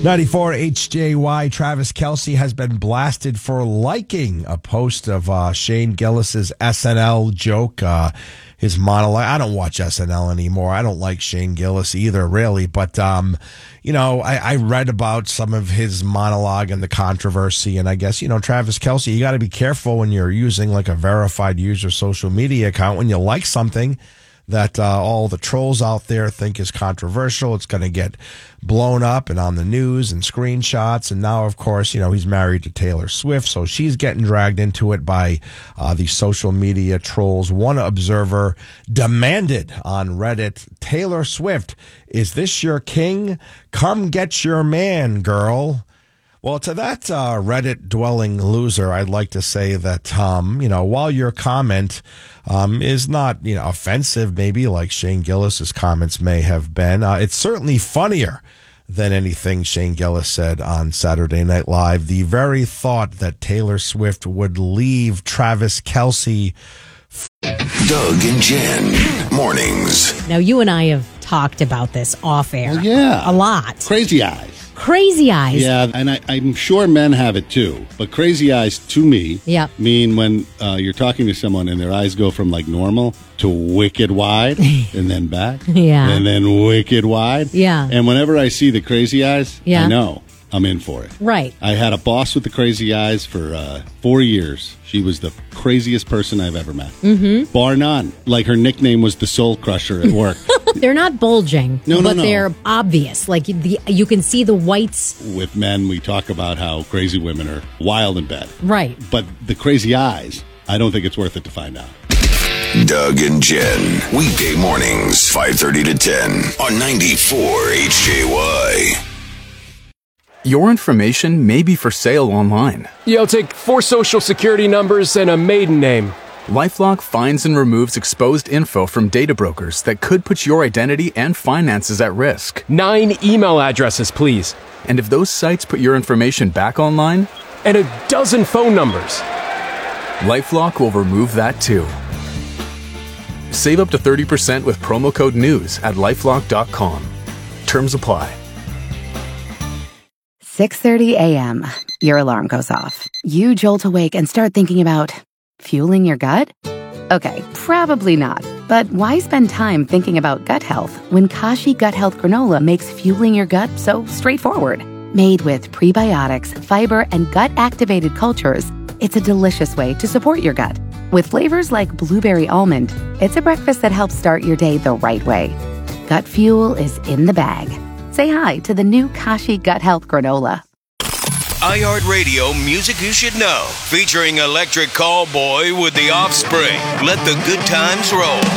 94 HJY, Travis Kelce has been blasted for liking a post of Shane Gillis's SNL joke, his monologue. I don't watch SNL anymore. I don't like Shane Gillis either, really. But, I read about some of his monologue and the controversy. And I guess, Travis Kelce, you got to be careful when you're using like a verified user social media account. When you like something that all the trolls out there think is controversial, it's going to get blown up and on the news and screenshots. And now, of course, he's married to Taylor Swift, so she's getting dragged into it by these social media trolls. One observer demanded on Reddit, "Taylor Swift, is this your king? Come get your man, girl." Well, to that Reddit-dwelling loser, I'd like to say that, while your comment is not, offensive, maybe like Shane Gillis's comments may have been, it's certainly funnier than anything Shane Gillis said on Saturday Night Live. The very thought that Taylor Swift would leave Travis Kelce. Doug and Jen, mornings. Now, you and I have talked about this off air. Well, yeah. A lot. Crazy eyes. Crazy eyes. Yeah, and I'm sure men have it too. But crazy eyes, to me, mean when you're talking to someone and their eyes go from like normal to wicked wide and then back. Yeah. And then wicked wide. Yeah. And whenever I see the crazy eyes, I know I'm in for it. Right. I had a boss with the crazy eyes for 4 years. She was the craziest person I've ever met. Mm-hmm. Bar none. Like her nickname was the Soul Crusher at work. They're not bulging, but they're obvious. Like you can see the whites. With men, we talk about how crazy women are wild in bed. Right. But the crazy eyes, I don't think it's worth it to find out. Doug and Jen, weekday mornings, 5:30 to 10 on 94 HJY. Your information may be for sale online. Yeah, I'll take 4 social security numbers and a maiden name. LifeLock finds and removes exposed info from data brokers that could put your identity and finances at risk. 9 email addresses, please. And if those sites put your information back online? And a dozen phone numbers. LifeLock will remove that too. Save up to 30% with promo code NEWS at LifeLock.com. Terms apply. 6:30 a.m. Your alarm goes off. You jolt awake and start thinking about fueling your gut? Okay, probably not. But why spend time thinking about gut health when Kashi Gut Health Granola makes fueling your gut so straightforward? Made with prebiotics, fiber, and gut-activated cultures, it's a delicious way to support your gut. With flavors like blueberry almond, it's a breakfast that helps start your day the right way. Gut fuel is in the bag. Say hi to the new Kashi Gut Health Granola. iHeartRadio Music You Should Know, featuring Electric Callboy with The Offspring. Let the good times roll.